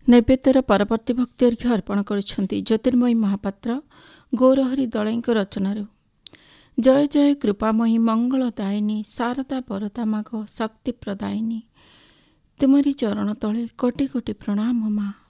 ନୈବେଦ୍ୟର ପରବର୍ତ୍ତୀ ଭକ୍ତି ଅର୍ଘ୍ୟ ଅର୍ପଣ କରୁଛନ୍ତି ଜ୍ୟୋତିର୍ମୟୀ ମହାପାତ୍ର ଗୌରହରି ଦଳେଇଙ୍କ ରଚନାରୁ। ଜୟ ଜୟ କୃପାମୟୀ ମଙ୍ଗଳଦାୟିନୀ ଶାରଦା ବରଦା ମାଗ ଶକ୍ତି ପ୍ରଦାୟିନୀ, ତୁମରି ଚରଣ ତଳେ କୋଟି କୋଟି ପ୍ରଣାମ ମା।